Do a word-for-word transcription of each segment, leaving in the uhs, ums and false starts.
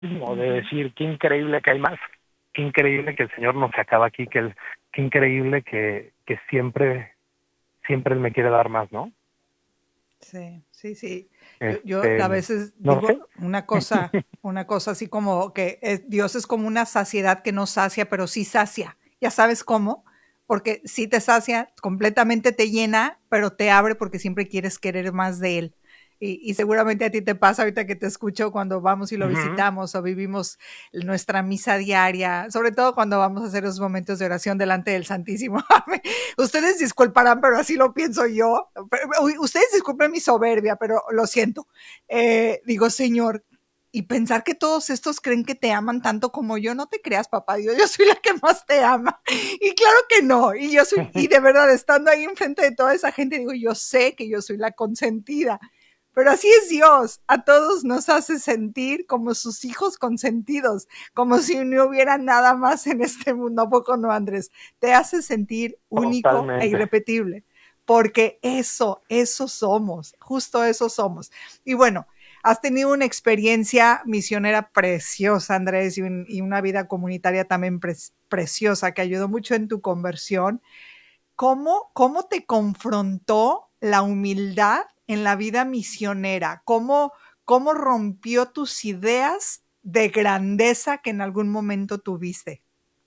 mismo, de Ujú. decir, qué increíble que hay más, qué increíble que el Señor no se acaba aquí, que el, qué increíble que, que siempre, siempre Él me quiere dar más, ¿no? Sí, sí, sí. Yo, yo a Este, veces no digo sé. una cosa, una cosa así como que es- Dios es como una saciedad que no sacia, pero sí sacia. ¿Ya sabes cómo? Porque sí te sacia, completamente te llena, pero te abre porque siempre quieres querer más de Él. Y, y seguramente a ti te pasa ahorita que te escucho cuando vamos y lo Ujú. visitamos o vivimos nuestra misa diaria, sobre todo cuando vamos a hacer los momentos de oración delante del Santísimo. Ustedes disculparán, pero así lo pienso yo. Ustedes disculpen mi soberbia, pero lo siento. Eh, digo, Señor, y pensar que todos estos creen que te aman tanto como yo, no te creas, papá Dios, yo soy la que más te ama. Y claro que no, y yo soy, y de verdad, estando ahí enfrente de toda esa gente, digo, yo sé que yo soy la consentida, pero así es Dios, a todos nos hace sentir como sus hijos consentidos, como si no hubiera nada más en este mundo. ¿A poco no, Andrés? Te hace sentir único e Totalmente. irrepetible, porque eso, eso somos, justo eso somos. Y bueno, has tenido una experiencia misionera preciosa, Andrés, y, un, y una vida comunitaria también pre preciosa que ayudó mucho en tu conversión. ¿Cómo, ¿Cómo te confrontó la humildad en la vida misionera? ¿Cómo, ¿Cómo rompió tus ideas de grandeza que en algún momento tuviste?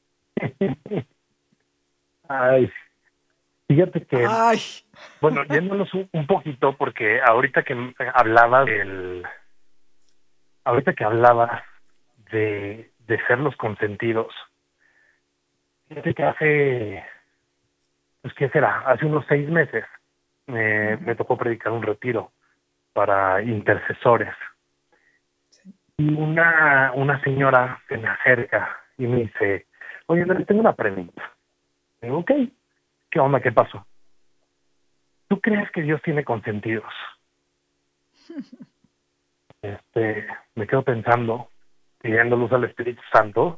Ay, fíjate que, Ay, bueno, yéndonos un, un poquito, porque ahorita que hablaba del, ahorita que hablaba de, de ser los consentidos, fíjate que hace, pues, ¿qué será? Hace unos seis meses me, me ujú, tocó predicar un retiro para intercesores. sí, Y una, una señora se me acerca y me dice, oye, Andrés, tengo una pregunta. Y digo, ok, ¿qué onda? ¿Qué pasó? ¿Tú crees que Dios tiene consentidos? Este, me quedo pensando, pidiendo luz al Espíritu Santo,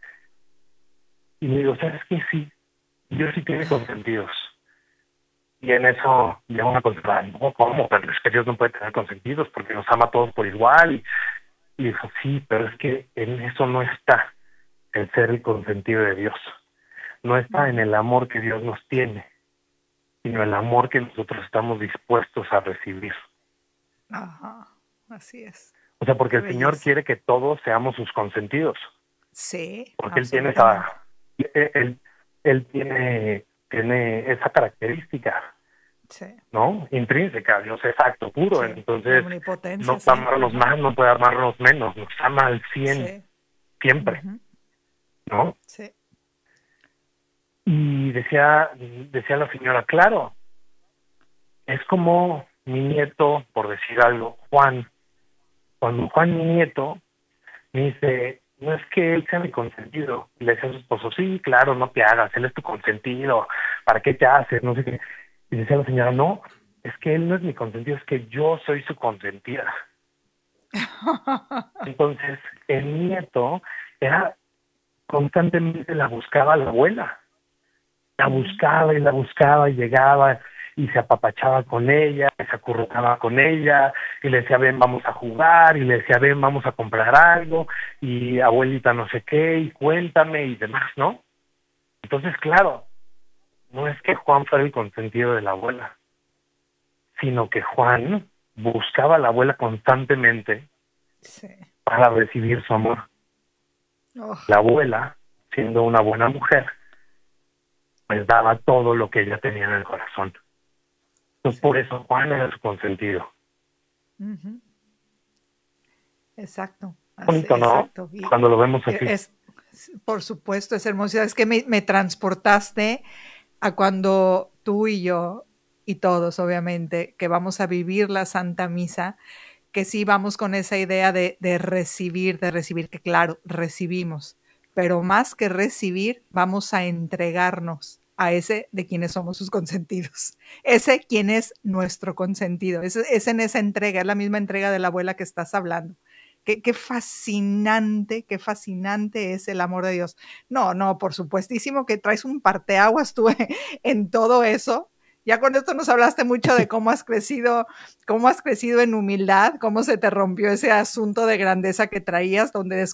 y me digo, ¿sabes qué? Sí, Dios sí tiene consentidos. Y en eso llega una cosa, no, ¿cómo? Pero es que Dios no puede tener consentidos porque nos ama a todos por igual. Y, y dijo, sí, pero es que en eso no está el ser el consentido de Dios. No está en ujú, el amor que Dios nos tiene, sino el amor que nosotros estamos dispuestos a recibir. ajá, así es. O sea, porque Qué el Señor belleza. quiere que todos seamos sus consentidos, Sí, porque Él tiene absolutamente. esa, Él, él tiene, tiene esa característica, Sí, ¿no? Intrínseca, Dios es acto puro, sí. La entonces omnipotencia, no puede sí. amarnos Ajá. más, no puede amarnos menos, nos ama al cien, Sí. siempre, Ujú, ¿no? sí. Y decía, decía la señora, claro, es como mi nieto, por decir algo, Juan, cuando Juan, mi nieto, me dice, no es que él sea mi consentido. Y le decía a su esposo, sí, claro, no te hagas, él es tu consentido, ¿para qué te haces? No sé qué. Y decía la señora, no, es que él no es mi consentido, es que yo soy su consentida. Entonces, el nieto era constantemente la buscaba la abuela, la Ujú, buscaba y la buscaba y llegaba y se apapachaba con ella, y se acurrucaba con ella, y le decía, ven, vamos a jugar, y le decía, ven, vamos a comprar algo, y abuelita no sé qué, y cuéntame, y demás, ¿no? Entonces, claro, no es que Juan fuera el consentido de la abuela, sino que Juan buscaba a la abuela constantemente sí. para recibir su amor. La Oh, abuela, siendo una buena mujer, pues daba todo lo que ella tenía en el corazón. Entonces, sí. por eso Juan era su consentido. Ujú, exacto, así- Bonito, ¿no? exacto. Y Cuando lo vemos e- así. es, por supuesto, es hermoso. Es que me, me transportaste a cuando tú y yo y todos, obviamente, que vamos a vivir la Santa Misa, que sí vamos con esa idea de, de recibir, de recibir, que claro, recibimos, pero más que recibir, vamos a entregarnos a ese de quienes somos sus consentidos, ese quien es nuestro consentido, es, es en esa entrega, es la misma entrega de la abuela que estás hablando. Qué, qué fascinante, qué fascinante es el amor de Dios. No, no, por supuestísimo que traes un parteaguas tú en todo eso, Ya con esto nos hablaste mucho de cómo has crecido, cómo has crecido en humildad, cómo se te rompió ese asunto de grandeza que traías, donde